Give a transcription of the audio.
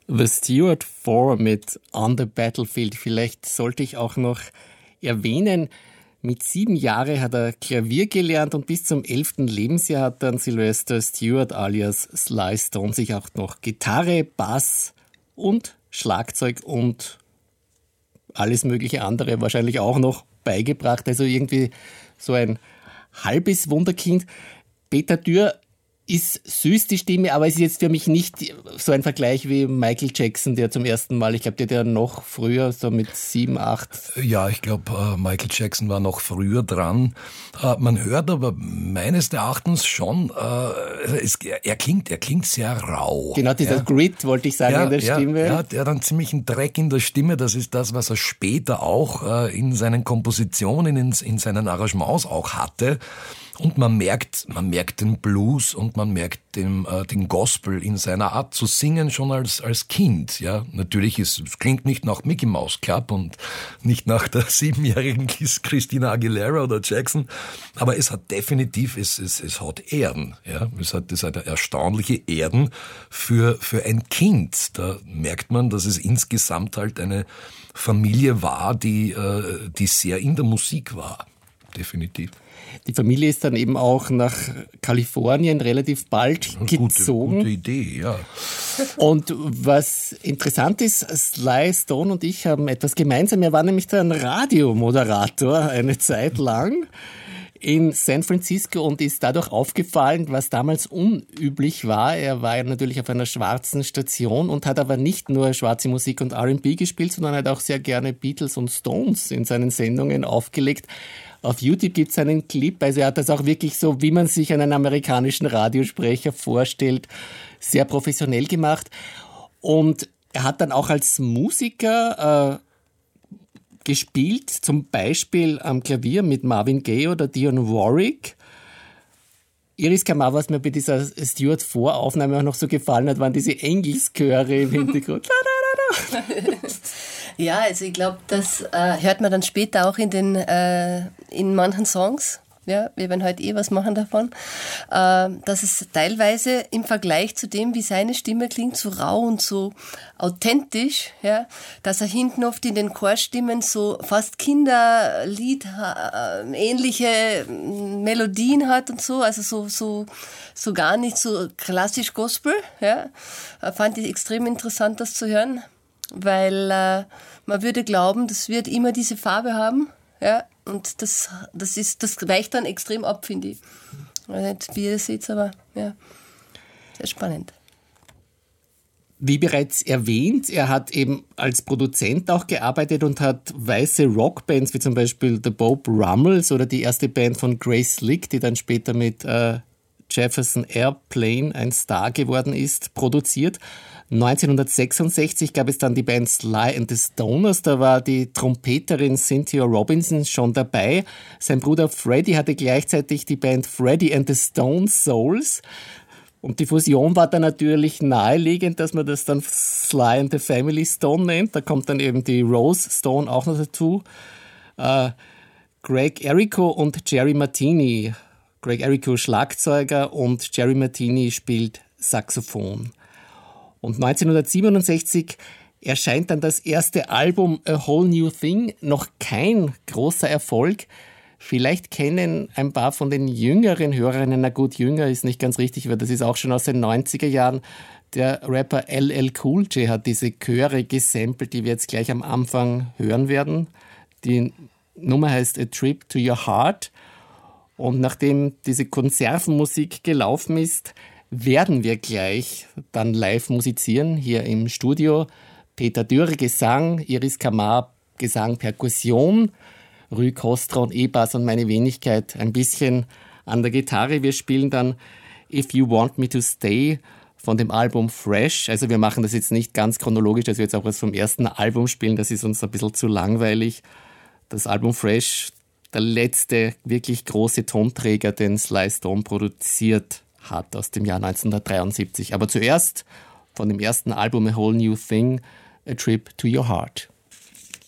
The Stewart 4 mit On the Battlefield. Vielleicht sollte ich auch noch erwähnen, mit 7 Jahren hat er Klavier gelernt und bis zum 11. Lebensjahr hat dann Sylvester Stewart alias Sly Stone sich auch noch Gitarre, Bass und Schlagzeug und alles mögliche andere wahrscheinlich auch noch beigebracht. Also irgendwie so ein halbes Wunderkind. Peter Dürr ist süß, die Stimme, aber es ist jetzt für mich nicht so ein Vergleich wie Michael Jackson, der zum ersten Mal, ich glaube, der noch früher, so mit 7, 8. Ja, ich glaube, Michael Jackson war noch früher dran. Man hört aber meines Erachtens schon, er klingt sehr rau. Genau, dieser Grit, wollte ich sagen, in der Stimme. Ja, der hat einen ziemlichen Dreck in der Stimme. Das ist das, was er später auch in seinen Kompositionen, in seinen Arrangements auch hatte. Und man merkt den Blues und man merkt den Gospel in seiner Art zu singen schon als Kind. Ja, natürlich es klingt nicht nach Mickey Mouse Club und nicht nach der 7-jährigen Christina Aguilera oder Jackson, aber es hat definitiv, es hat Erden. Ja, es hat erstaunliche Erden für ein Kind. Da merkt man, dass es insgesamt halt eine Familie war, die sehr in der Musik war. Definitiv. Die Familie ist dann eben auch nach Kalifornien relativ bald gezogen. Gute Idee, ja. Und was interessant ist, Sly Stone und ich haben etwas gemeinsam. Er war nämlich ein Radiomoderator eine Zeit lang in San Francisco und ist dadurch aufgefallen, was damals unüblich war. Er war ja natürlich auf einer schwarzen Station und hat aber nicht nur schwarze Musik und R&B gespielt, sondern hat auch sehr gerne Beatles und Stones in seinen Sendungen aufgelegt. Auf YouTube gibt es einen Clip, also er hat das auch wirklich so, wie man sich einen amerikanischen Radiosprecher vorstellt, sehr professionell gemacht. Und er hat dann auch als Musiker gespielt, zum Beispiel am Klavier mit Marvin Gaye oder Dionne Warwick. Iris Kamar, was mir bei dieser Stewart-Voraufnahme auch noch so gefallen hat, waren diese Engelschöre im Hintergrund. Ja, also ich glaube, das hört man dann später auch in manchen Songs. Ja, wir werden heute was machen davon. Dass es teilweise im Vergleich zu dem, wie seine Stimme klingt, so rau und so authentisch, ja, dass er hinten oft in den Chorstimmen so fast Kinderlied ähnliche Melodien hat und so, also so gar nicht so klassisch Gospel. Ja, fand ich extrem interessant, das zu hören. Weil man würde glauben, das wird immer diese Farbe haben, ja, und das weicht dann extrem ab, finde ich. Ich weiß nicht, wie ihr das seht, aber ja, sehr spannend. Wie bereits erwähnt, er hat eben als Produzent auch gearbeitet und hat weiße Rockbands wie zum Beispiel The Bob Rummels oder die erste Band von Grace Slick, die dann später mit Jefferson Airplane ein Star geworden ist, produziert. 1966 gab es dann die Band Sly and the Stoners, da war die Trompeterin Cynthia Robinson schon dabei. Sein Bruder Freddie hatte gleichzeitig die Band Freddie and the Stone Souls. Und die Fusion war dann natürlich naheliegend, dass man das dann Sly and the Family Stone nennt. Da kommt dann eben die Rose Stone auch noch dazu. Greg Errico und Jerry Martini. Greg Errico Schlagzeuger und Jerry Martini spielt Saxophon. Und 1967 erscheint dann das erste Album A Whole New Thing, noch kein großer Erfolg. Vielleicht kennen ein paar von den jüngeren Hörerinnen, na gut, jünger ist nicht ganz richtig, weil das ist auch schon aus den 90er Jahren. Der Rapper LL Cool J hat diese Chöre gesampelt, die wir jetzt gleich am Anfang hören werden. Die Nummer heißt A Trip to Your Heart. Und nachdem diese Konservenmusik gelaufen ist, werden wir gleich dann live musizieren, hier im Studio. Peter Dürr, Gesang, Iris Kamar, Gesang, Perkussion, Rui Kostra und E-Bass und meine Wenigkeit ein bisschen an der Gitarre. Wir spielen dann If You Want Me to Stay von dem Album Fresh. Also wir machen das jetzt nicht ganz chronologisch, dass wir jetzt auch was vom ersten Album spielen, das ist uns ein bisschen zu langweilig. Das Album Fresh, der letzte wirklich große Tonträger, den Sly Stone produziert hat aus dem Jahr 1973. Aber zuerst von dem ersten Album A Whole New Thing, A Trip to Your Heart.